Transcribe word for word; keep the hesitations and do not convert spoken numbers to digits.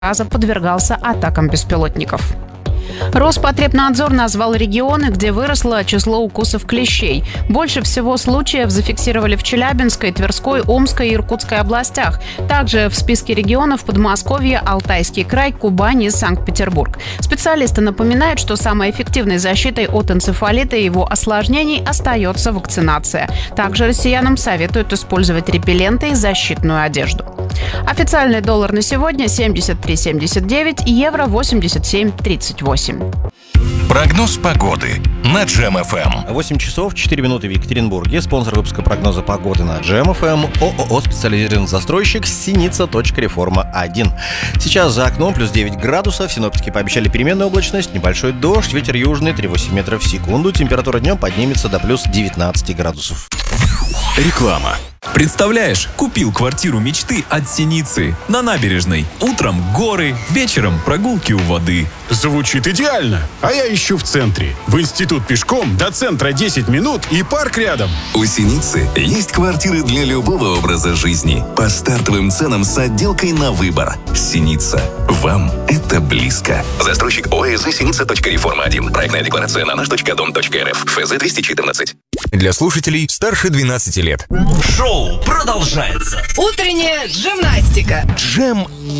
раза подвергался атакам беспилотников. Роспотребнадзор назвал регионы, где выросло число укусов клещей. Больше всего случаев зафиксировали в Челябинской, Тверской, Омской и Иркутской областях. Также в списке регионов Подмосковье, Алтайский край, Кубань и Санкт-Петербург. Специалисты напоминают, что самой эффективной защитой от энцефалита и его осложнений остается вакцинация. Также россиянам советуют использовать репелленты и защитную одежду. Официальный доллар на сегодня семьдесят три семьдесят девять, евро восемьдесят семь тридцать восемь. Прогноз погоды на Джем эф эм. восемь часов четыре минуты в Екатеринбурге. Спонсор выпуска прогноза погоды на Джем эф эм – ООО «Специализированный застройщик» Синица. Реформа один. Сейчас за окном плюс девять градусов. Синоптики пообещали переменную облачность, небольшой дождь, ветер южный три целых восемь десятых метров в секунду. Температура днем поднимется до плюс девятнадцать градусов. Реклама. Представляешь, купил квартиру мечты от Синицы на набережной. Утром горы, вечером прогулки у воды. Звучит идеально. А я ищу в центре. В институт пешком, до центра десять минут и парк рядом. У Синицы есть квартиры для любого образа жизни. По стартовым ценам с отделкой на выбор. Синица. Вам это близко. Застройщик ОСЗ Синица. Реформа один. Проектная декларация на наш точка дом точка эр эф. ФЗ двести четырнадцать. Для слушателей старше двенадцати лет. Шоу продолжается. Утренняя гимнастика. Джем